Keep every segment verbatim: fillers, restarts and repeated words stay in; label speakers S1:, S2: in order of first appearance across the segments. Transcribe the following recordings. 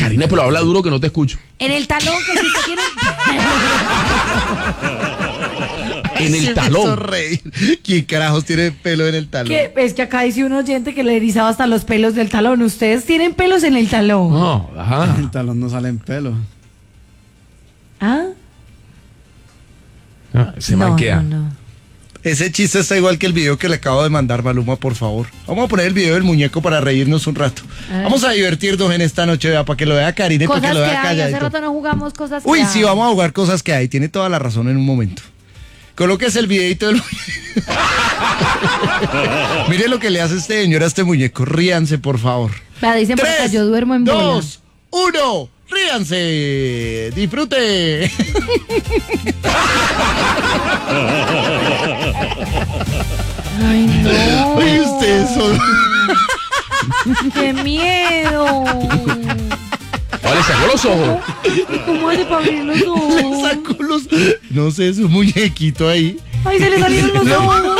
S1: Karina, pero habla duro que no te escucho.
S2: En el talón, que si usted tiene...
S1: En el
S3: Se
S1: talón.
S3: me hizo reír. ¿Quién carajos tiene pelo en el talón?
S2: Que, es que acá dice un oyente que le erizaba hasta los pelos del talón. ¿Ustedes tienen pelos en el talón?
S1: No, ajá.
S4: En el talón no salen pelos.
S2: ¿Ah?
S1: Ah, se
S2: no,
S1: manquea.
S2: no, no.
S3: Ese chiste está igual que el video que le acabo de mandar, Maluma, por favor. Vamos a poner el video del muñeco para reírnos un rato.
S2: A
S3: Vamos a divertirnos en esta noche, vea, para que lo vea Karina y para
S2: Cosas
S3: que lo
S2: que
S3: vea
S2: hay, hace
S3: calladito.
S2: rato no jugamos cosas que
S3: Uy,
S2: hay.
S3: sí, vamos a jugar cosas que hay. Tiene toda la razón en un momento. Colóquese el videito del muñeco. Mire lo que le hace este señor a este muñeco. Ríanse, por favor.
S2: Vea, dicen por acá,
S3: Tres,
S2: yo duermo en bola.
S3: dos, uno. Ríanse. Disfrute.
S2: Ay, no.
S3: Ay, ustedes son...
S2: ¡Qué miedo!
S1: Oh, le sacó los ojos.
S2: ¿Y cómo hace para abrir los
S3: Le
S2: ojos?
S3: sacó los... No sé, es un muñequito ahí.
S2: ¡Ay, se le salieron los
S3: No.
S2: ojos!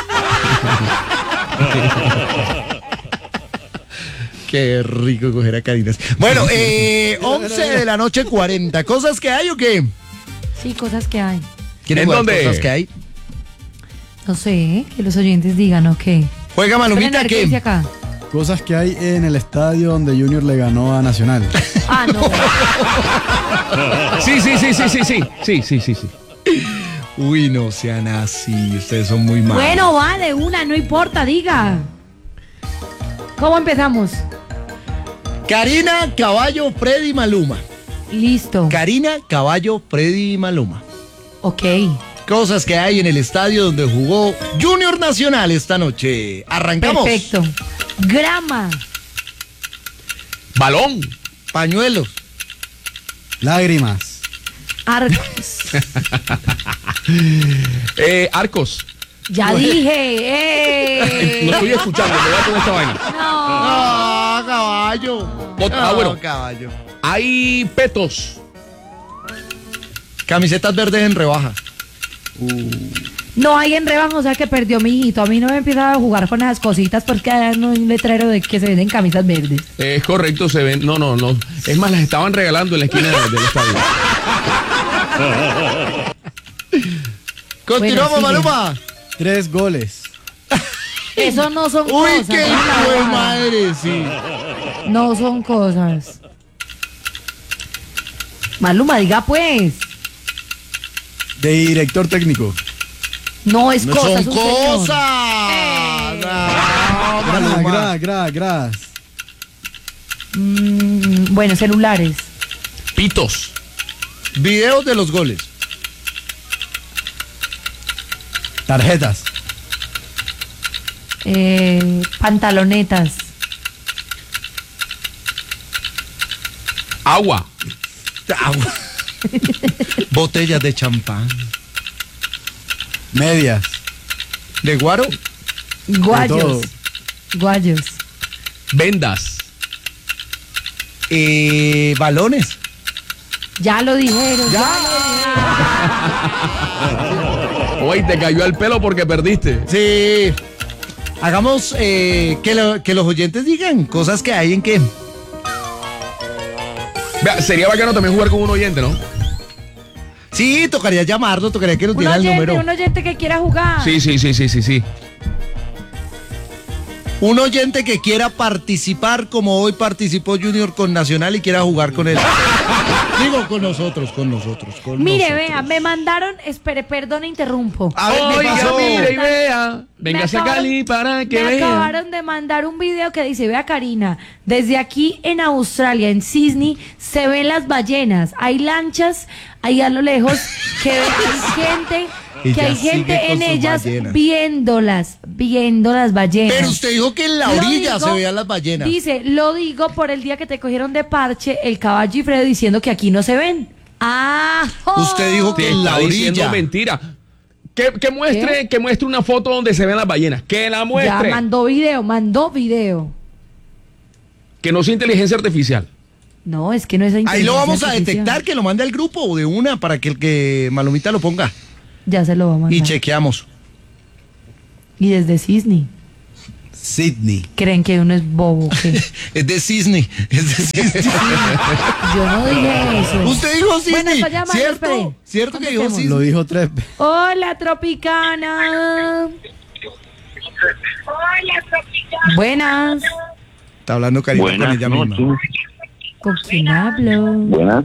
S3: Qué rico coger a Karina. Bueno, eh, once de la noche cuarenta. ¿Cosas que hay o qué?
S2: Sí, cosas que hay.
S3: ¿Quieren
S1: ¿En
S3: jugar
S1: dónde?
S3: cosas que hay?
S2: No sé, que los oyentes digan, ¿o qué?
S3: Juega Malumita,
S2: Esperen a ver qué dice
S3: ¿qué?
S2: acá.
S4: Cosas que hay en el estadio donde Junior le ganó a Nacional.
S2: Ah, no.
S1: Sí, sí, sí, sí, sí, sí. Sí, sí, sí, sí.
S3: Uy, no sean así. Ustedes son muy malos.
S2: Bueno, vale, una, no importa, diga. ¿Cómo empezamos?
S3: Karina, Caballo, Freddy, Maluma.
S2: Listo.
S3: Karina, Caballo, Freddy y Maluma.
S2: Ok.
S3: Cosas que hay en el estadio donde jugó Junior Nacional esta noche. Arrancamos.
S2: Perfecto. Grama.
S1: Balón.
S3: Pañuelos.
S4: Lágrimas.
S2: Arcos.
S1: Eh, arcos.
S2: Ya dije. ¡Eh!
S1: No estoy escuchando, me voy a poner esta vaina.
S2: No.
S3: Ah, caballo.
S1: Ot- ah, bueno.
S3: Caballo.
S1: Hay petos.
S3: Camisetas verdes en rebaja.
S2: No hay en rebaja, o sea que perdió mi hijito. A mí no me empieza a jugar con esas cositas porque hay un letrero de que se venden camisas verdes.
S1: Es correcto, se ven. No, no, no. Es más, las estaban regalando en la esquina de- del estadio.
S3: Continuamos,
S2: Bueno, sigue.
S3: Maluma.
S4: Tres goles.
S2: Eso no son
S3: Uy,
S2: cosas.
S3: qué
S2: no,
S3: hijo de
S2: la-
S3: madre, sí.
S2: No son cosas. Maluma, diga pues.
S4: De director técnico.
S2: No es
S3: No
S2: cosa,
S3: son
S2: es un señor.
S3: cosas.
S2: Eh.
S3: Ah,
S4: Gra,
S3: Maluma.
S4: gra, gra, gras.
S2: Mm, bueno, celulares.
S1: Pitos.
S3: Videos de los goles.
S4: Tarjetas.
S2: Eh, pantalonetas.
S1: Agua.
S3: Agua. Botellas de champán.
S4: Medias.
S3: ¿De guaro?
S4: De todo.
S2: Guayos. Guayos.
S1: Vendas.
S3: Eh, balones.
S2: Ya lo dijeron. Ya,
S1: Oye, te cayó el pelo porque perdiste.
S3: Sí. Hagamos eh, que, lo- que los oyentes digan cosas que hay en que.
S1: Vea, sería bacano también jugar con un oyente, ¿no?
S3: Sí, tocaría llamarlo, tocaría que nos
S2: Un
S3: diera el
S2: oyente,
S3: número.
S2: un oyente que quiera jugar.
S1: Sí, sí, sí, sí, sí, sí.
S3: Un oyente que quiera participar como hoy participó Junior con Nacional y quiera jugar con él. Digo, con nosotros, con nosotros. Con
S2: Mire,
S3: nosotros.
S2: vea, me mandaron, espere, perdón, interrumpo.
S3: A ver, ¿qué
S1: Oiga,
S3: pasó?
S1: mire y vea. Venga a
S2: acabaron-
S1: Cali para que
S2: me
S1: vea.
S2: acabaron de mandar un video que dice, vea Karina, desde aquí en Australia, en Sydney, se ven las ballenas. Hay lanchas ahí a lo lejos que hay gente, que
S3: Ella
S2: hay
S3: sigue
S2: gente
S3: con
S2: en
S3: sus
S2: ellas
S3: ballenas.
S2: viéndolas, viendo las ballenas.
S3: Pero usted dijo que en la
S2: Lo
S3: orilla
S2: digo-
S3: se veían las ballenas.
S2: Dice, lo digo por el día que te cogieron de parche el caballo y Fredo diciendo que aquí no se ven. Ah,
S3: Usted dijo
S1: Te
S3: que en la
S1: está diciendo
S3: orilla.
S1: mentira. Que, que muestre, que muestre una foto donde se ven las ballenas. Que la
S2: ya
S1: muestre.
S2: mandó video, mandó video.
S1: Que no sea inteligencia artificial.
S2: No, es que no es
S3: Ahí lo vamos a
S2: inteligencia artificial.
S3: detectar, que lo mande al grupo de una para que el que Malumita lo ponga.
S2: Ya se lo va a mandar.
S3: Y chequeamos.
S2: Y desde Sydney.
S4: Sydney.
S2: Creen que uno es bobo. ¿Qué?
S3: Es de Disney. Es de Disney.
S2: Yo no dije eso.
S3: Usted dijo
S2: Bueno,
S3: Disney.
S2: está llamando,
S3: ¿Cierto?
S2: espere.
S3: ¿Cierto que dijo
S2: Contestemos.
S4: Lo
S3: Disney?
S4: dijo tres veces.
S2: Hola, Tropicana. Buenas.
S3: Está hablando Karina con
S5: Buenas
S3: ella
S5: noches.
S3: misma.
S2: ¿Con quién hablo?
S5: Buenas.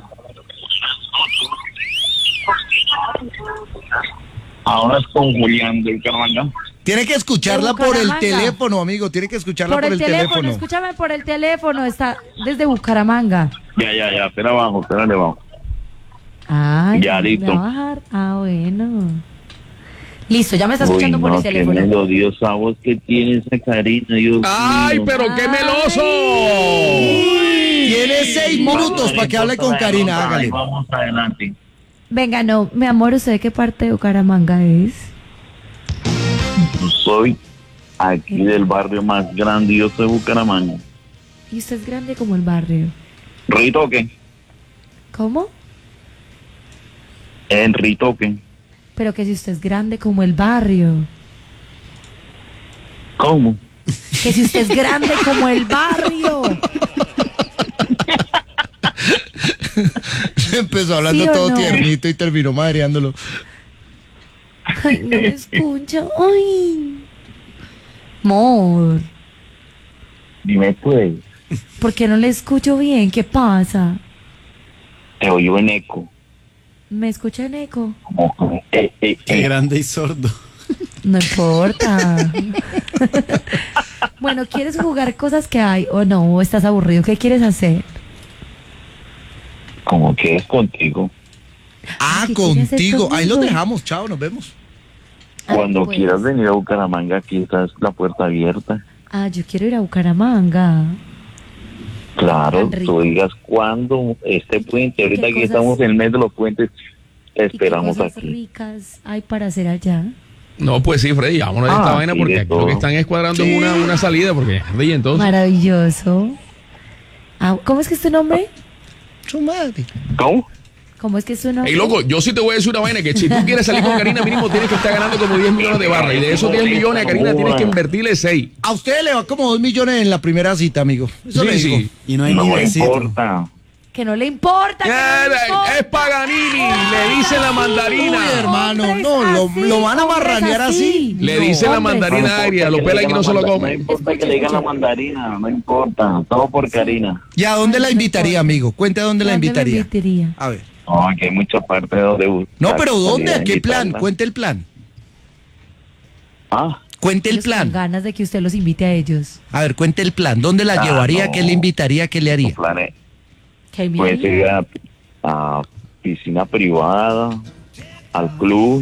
S5: Ahora es con Julián del Bucaramanga.
S3: Tiene que escucharla
S2: De
S3: por el
S2: Bucaramanga.
S3: teléfono, amigo. Tiene que escucharla
S2: Por el teléfono, escúchame por el teléfono. Está desde Bucaramanga.
S5: Ya, ya, ya. Espera abajo, espérale abajo.
S2: Ay,
S5: Ya,
S2: ¿me voy
S5: listo.
S2: a bajar? Ah, bueno. Listo, ya me está
S5: Uy,
S2: escuchando por
S5: no,
S2: el
S5: qué
S2: teléfono.
S5: melodiosa voz que tiene esa Karina, Dios
S1: ¡Ay,
S5: mío.
S1: pero qué
S2: Ay.
S1: meloso!
S3: Tiene seis minutos para que hable con Karina. Hágale.
S5: Vamos adelante.
S2: Venga, no, mi amor, ¿usted de qué parte de Bucaramanga es?
S5: Soy aquí del barrio más grandioso de Bucaramanga.
S2: Y usted es grande como el barrio.
S5: Ritoque.
S2: ¿Cómo?
S5: En Ritoque.
S2: Pero que si usted es grande como el barrio.
S5: ¿Cómo?
S2: Que si usted es grande como el barrio.
S3: Empezó hablando
S2: ¿Sí o
S3: todo
S2: no?
S3: tiernito y terminó madreándolo.
S2: Ay, no me escucho. Ay. Amor,
S5: Dime pues,
S2: ¿por qué no le escucho bien? ¿Qué pasa?
S5: te oigo en eco.
S2: ¿Me escucha en eco?
S5: Como, como, eh, eh,
S4: Qué
S5: eh.
S4: grande y sordo.
S2: No importa. Bueno, ¿quieres jugar cosas que hay o no? ¿O estás aburrido? ¿Qué quieres hacer?
S5: Como que es contigo.
S3: Ah,
S2: ¿qué quiere hacer
S3: contigo. Ahí lo
S2: conmigo?
S3: dejamos. Chao, nos vemos.
S2: Ay,
S5: Cuando
S2: pues.
S5: quieras venir a Bucaramanga, aquí está la puerta abierta.
S2: Ah, yo quiero ir a Bucaramanga.
S5: Claro,
S2: Tan rico.
S5: tú digas cuándo este puente. Ahorita
S2: ¿Qué
S5: aquí
S2: cosas-
S5: estamos en el mes de los puentes. Te
S2: ¿Y qué
S5: esperamos
S2: cosas
S5: aquí.
S2: ricas hay para hacer allá?
S1: No, pues sí, Freddy, vámonos de
S5: Ah,
S1: esta vaina
S5: sí,
S1: porque
S5: de
S1: aquí lo
S5: todo.
S1: que están es cuadrando es una, una salida porque y entonces.
S2: Maravilloso. Ah, ¿cómo es que es tu nombre?
S3: Su madre.
S5: ¿Cómo?
S2: ¿Cómo es que es tu nombre?
S1: Ey, loco, yo sí te voy a decir una vaina, que si tú quieres salir con Karina, mínimo tienes que estar ganando como diez millones de barras. Y de esos diez millones a Karina tienes que invertirle seis.
S3: A usted le va como dos millones en la primera cita, amigo. Eso
S1: Sí,
S3: le digo.
S1: sí.
S4: Y no hay
S5: No
S4: ni
S5: me
S4: besito.
S5: importa.
S2: Que no le importa. Que no le
S1: Eh,
S2: importa.
S1: Es Paganini, le dice la mandarina.
S3: Uy, hermano,
S2: Hombres
S3: no, lo,
S2: así,
S3: lo van a
S2: hombres
S3: marranear así.
S1: Le
S2: No,
S1: dice la
S2: hombres.
S1: mandarina agria, lo
S5: que le
S1: pela
S5: digan
S1: aquí no
S5: la
S1: se lo
S5: manda- No
S1: come.
S5: importa que le digan la mandarina, no importa. Todo por Karina.
S3: ¿Y a dónde
S2: Ay,
S3: la
S2: no
S3: invitaría,
S2: importa.
S3: amigo? Cuente a dónde la
S2: ¿Dónde me
S3: invitaría.
S2: invitaría?
S3: A ver.
S5: No, aquí hay muchas partes donde buscar.
S3: No, pero ¿dónde?
S5: Salir
S3: ¿A qué plan?
S5: invitarla.
S3: Cuente el plan.
S5: Ah,
S3: Cuente el
S2: Ellos con
S3: plan.
S2: ganas de que usted los invite a ellos.
S3: A ver, cuente el plan. ¿Dónde la
S5: Ah,
S3: llevaría?
S5: no.
S3: ¿Qué le invitaría? ¿Qué le
S5: tu
S3: haría?
S5: plan es,
S2: Que me
S5: puede ser a, a piscina privada, al club.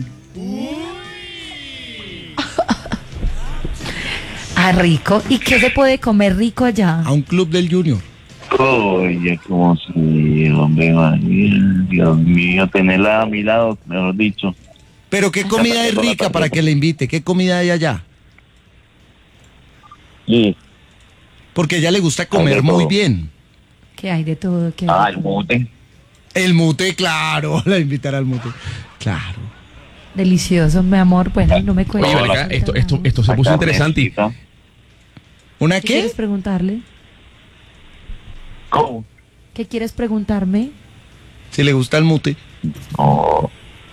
S2: Ah, rico. ¿Y qué se puede comer rico allá?
S3: A un club del Junior.
S5: Oye, como si, hombre, María, Dios mío, tenerla a mi lado, mejor dicho.
S3: Pero ¿qué comida es rica para que le invite? ¿Qué comida hay allá?
S5: Sí.
S3: Porque a ella le gusta
S5: Hay
S3: comer
S5: de
S3: muy
S5: todo.
S3: bien.
S2: ¿Qué hay de todo? ¿Qué hay
S5: Ah,
S2: de
S5: el
S2: todo?
S5: mute.
S3: El mute, claro. La invitará al mute. Claro.
S2: Delicioso, mi amor. Bueno, no me cuesta.
S1: Oye, ven acá, esto, esto, esto se
S5: La
S1: puso interesante. y-
S5: carnecita.
S3: ¿Una
S2: ¿Qué
S3: qué?
S2: quieres preguntarle?
S5: ¿Cómo?
S2: ¿Qué quieres preguntarme?
S3: Si le gusta el mute.
S5: No.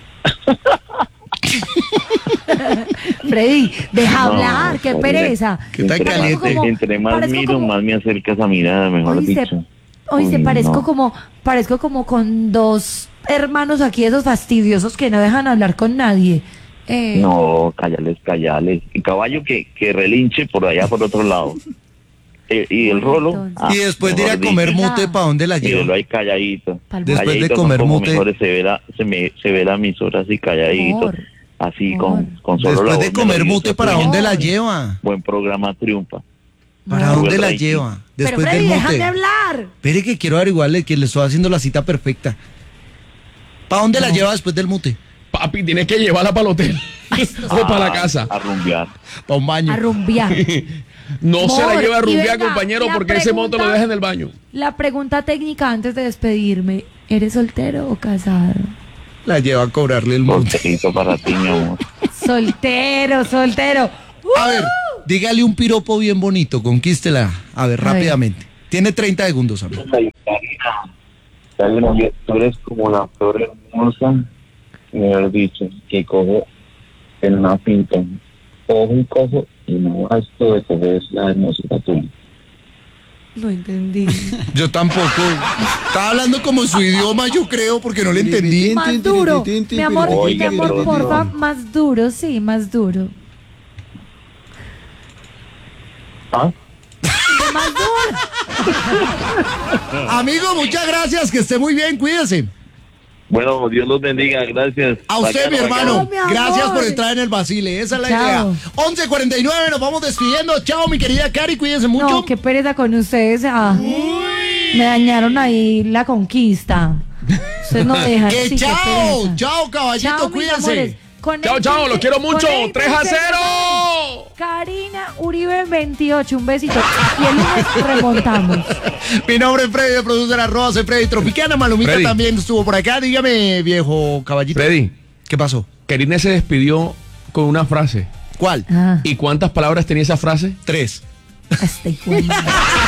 S2: Freddy, deja
S5: No,
S2: hablar, qué
S5: Karina.
S2: pereza.
S3: ¿Qué tal
S5: Entre
S3: caliente?
S5: más- Entre más
S2: Parezco
S5: miro,
S2: como-
S5: más me acerca esa mirada, mejor
S2: Oíste,
S5: dicho.
S2: oíste,
S5: Uy,
S2: parezco
S5: no.
S2: como, parezco como con dos hermanos aquí, esos fastidiosos que no dejan hablar con nadie. Eh,
S5: No, cállales, cállales. El caballo que, que relinche por allá por otro lado. Eh, y el rolo.
S2: Entonces.
S5: ah,
S3: Y después de ir a
S5: mejor
S3: comer
S5: dicho,
S3: mute, ¿para dónde la
S5: mírelo
S3: lleva?
S5: ahí calladito.
S2: Pa'l
S3: Después de
S5: Calladito
S3: comer
S5: son como
S3: mute.
S5: mejores, se ve la, se me, se ve la emisora así calladito.
S2: Amor,
S5: así
S2: amor.
S5: con, con solo la
S3: Después de
S5: voz
S3: comer
S5: melodiosa
S3: mute, ¿para
S5: tuya.
S3: dónde la
S2: Amor.
S3: lleva?
S5: Buen programa triunfa.
S3: ¿Para
S2: no.
S3: dónde
S5: Sube el
S3: la
S5: rating.
S3: lleva?
S2: Pero
S3: Después
S2: Freddy,
S3: del
S2: déjame
S3: mute.
S2: hablar.
S3: Espere que quiero averiguarle que le estoy haciendo la cita perfecta. ¿Para dónde la lleva después del mute?
S1: Papi, tienes que llevarla para el hotel o para la casa.
S5: A rumbear.
S3: Para un baño.
S2: A rumbear.
S1: No se la
S2: Amor,
S1: lleva a
S2: y
S1: rumbear,
S2: venga,
S1: compañero,
S2: la
S1: porque ese moto lo
S2: pregunta-
S1: deja en el baño.
S2: La pregunta técnica antes de despedirme, ¿eres soltero o casado?
S3: La lleva a cobrarle el mute.
S5: Solterito para ti, mi amor.
S2: Soltero, soltero.
S3: A ver, Dígale un piropo bien bonito, conquístela. A ver,
S2: A ver.
S3: rápidamente. Tiene treinta segundos, amigo.
S5: Karina, tú eres como la flor hermosa, mejor dicho, que cojo en una pinta. Cojo y cojo y no gasto de coger es la hermosura tuya.
S2: No entendí.
S3: Yo tampoco. Estaba hablando como su idioma, yo creo, porque no le entendí.
S2: Más duro. Mi amor,
S5: Oiga,
S2: mi amor,
S5: pero
S2: porfa,
S5: no.
S2: más duro, sí, más duro.
S5: ¿Ah?
S2: Más duro.
S3: Amigo, muchas gracias, que esté muy bien, cuídese.
S5: Bueno, Dios los bendiga, gracias.
S3: A usted,
S5: Bacano,
S3: mi hermano.
S2: No, mi amor.
S3: Gracias por entrar en el Basile. Esa es la
S2: Chao.
S3: idea. once cuarenta y nueve, nos vamos despidiendo. Chao, mi querida Cari, cuídense mucho.
S2: No, qué pereza con ustedes. Ah, me dañaron ahí la conquista. Ustedes no dejan.
S3: Que
S2: sí, qué
S3: chao,
S2: pereza.
S3: chao, caballito,
S2: Chao, mis
S3: cuídense.
S2: amores.
S1: Chao, chao, los quiero mucho.
S2: Conéctense.
S1: tres a cero.
S2: Karina Uribe veintiocho, un besito. Y el lunes remontamos.
S3: Mi nombre es Freddy, de producer arroba, soy Freddy Tropicana. Malumita
S1: Freddy.
S3: también estuvo por acá. Dígame, viejo caballito.
S1: Freddy,
S3: ¿Qué pasó?
S1: Karina se despidió con una frase.
S3: ¿Cuál?
S2: Ah,
S1: ¿Y cuántas palabras tenía esa frase?
S3: Tres.
S2: hasta hijo de madre.